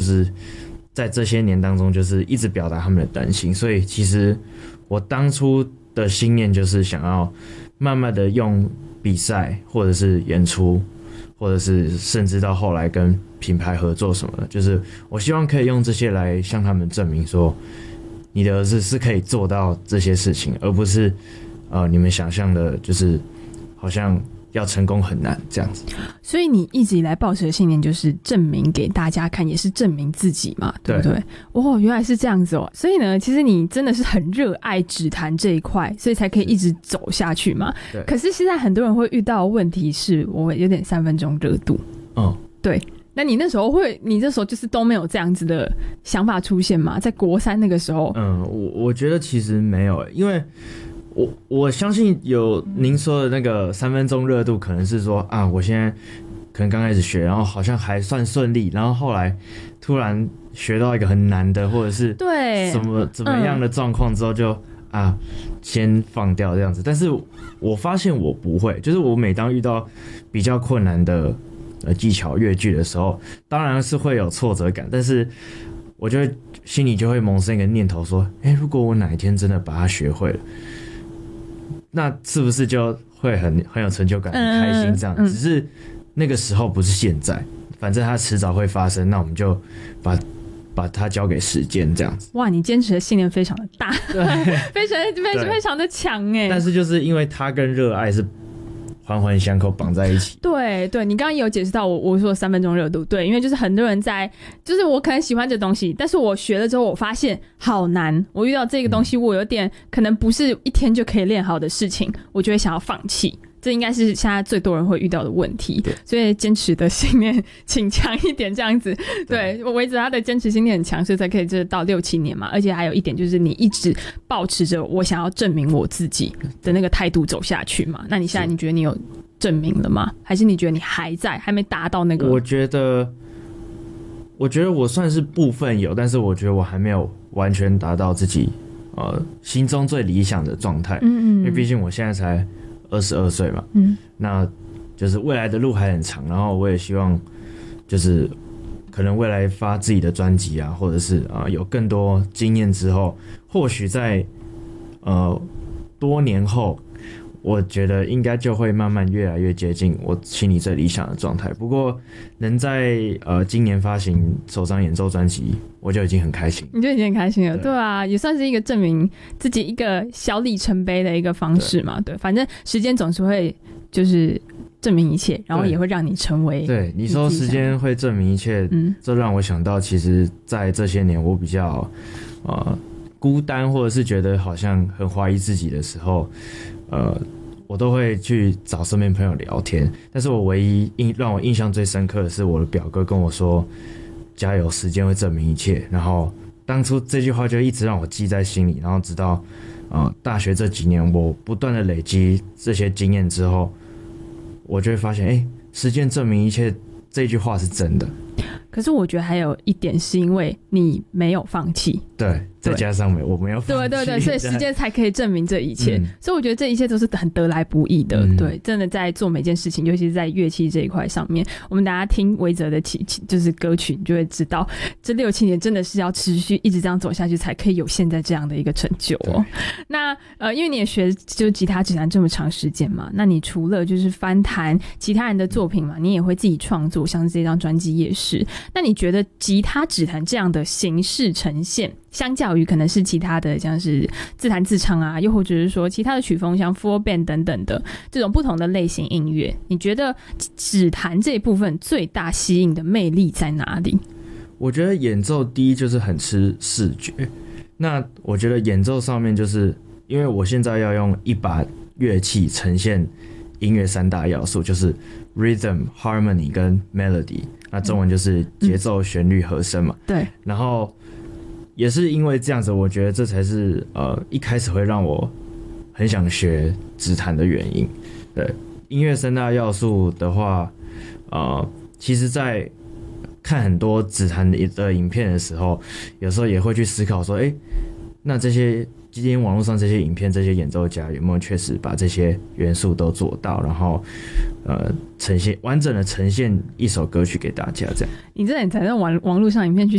就是在这些年当中就是一直表达他们的担心，所以其实我当初的信念就是想要慢慢的用比赛或者是演出，或者是甚至到后来跟品牌合作什么的，就是我希望可以用这些来向他们证明说，你的儿子是可以做到这些事情，而不是你们想象的，就是好像要成功很难这样子。 所以你一直以来抱持的信念就是证明给大家看，也是证明自己嘛，对不对？哦，原来是这样子哦。所以呢，其实你真的是很热爱指弹这一块，所以才可以一直走下去嘛。 对。 可是现在很多人会遇到的问题是，我有点3分钟热度。 嗯， 对。那你那时候就是都没有这样子的想法出现吗？在国3那个时候？ 我觉得其实没有，因为我相信有您说的那个3分钟热度，可能是说啊，我现在可能刚开始学，然后好像还算顺利，然后后来突然学到一个很难的，或者是对怎么样的状况之后就先放掉这样子。但是我发现我不会，就是我每当遇到比较困难的技巧乐句的时候，当然是会有挫折感，但是我就会心里就会萌生一个念头说，如果我哪一天真的把它学会了，那是不是就会很有成就感，很开心这样？只是那个时候不是现在，反正它迟早会发生，那我们就把它交给时间这样子。 哇，你坚持的信念非常的大，对，非常的强哎。 但是就是因为它跟热爱是环环相扣绑在一起。 对对，你刚刚也有解释到我说3分钟热度，对，因为就是很多人就是我可能喜欢这东西，但是我学了之后我发现好难，我遇到这个东西我有点可能不是一天就可以练好的事情，我就会想要放弃。这应该是现在最多人会遇到的问题，所以坚持的信念请强一点这样子。对，我维持他的坚持信念很强，所以才可以这到6-7年嘛。而且还有一点就是你一直抱持着我想要证明我自己的那个态度走下去嘛。那你现在你觉得你有证明了吗？还是你觉得你还没达到那个？我觉得我算是部分有，但是我觉得我还没有完全达到自己心中最理想的状态。因为毕竟我现在才22岁嘛，那就是未来的路还很长，然后我也希望就是可能未来发自己的专辑啊，或者是有更多经验之后，或许在多年后，我觉得应该就会慢慢越来越接近我心里最理想的状态。不过能在今年发行首张演奏专辑，我就已经很开心。 你就已经很开心了，对啊，也算是一个证明自己一个小里程碑的一个方式嘛。对，反正时间总是会就是证明一切，然后也会让你成为。 对，你说时间会证明一切，这让我想到，其实在这些年我比较孤单，或者是觉得好像很怀疑自己的时候，我都会去找身边朋友聊天。但是我唯一让我印象最深刻的是，我的表哥跟我说：“加油，时间会证明一切。”然后当初这句话就一直让我记在心里，然后直到大学这几年，我不断的累积这些经验之后，我就会发现，时间证明一切这句话是真的。 可是我觉得还有一点是因为你没有放弃， 对，再加上我没有放弃， 对，所以时间才可以证明这一切。所以我觉得这一切都是很得来不易的。对，真的在做每件事情，尤其是在乐器这一块上面，我们大家听维泽的就是歌曲，你就会知道这6-7年真的是要持续一直这样走下去，才可以有现在这样的一个成就哦。那因为你也学就是吉他指弹这么长时间嘛，那你除了就是翻弹其他人的作品嘛，你也会自己创作，像是这张专辑也是。那你觉得吉他指弹这样的形式呈现，相较于可能是其他的像是自弹自唱啊，又或者是说其他的曲风像 full band 等等的这种不同的类型音乐，你觉得指弹这一部分最大吸引的魅力在哪里？ 我觉得演奏第一就是很吃视觉，那我觉得演奏上面就是因为我现在要用一把乐器呈现音乐3大要素，就是 rhythm、harmony 跟 melody， 那中文就是节奏、旋律、和声嘛。 对。 然后也是因为这样子，我觉得这才是一开始会让我很想学指弹的原因。对，音乐3大要素的话，其实在看很多指弹的影片的时候，有时候也会去思考说，那这些今天网络上这些影片，这些演奏家有没有确实把这些元素都做到，然后完整的呈现一首歌曲给大家？这样， 你这才在网络上影片去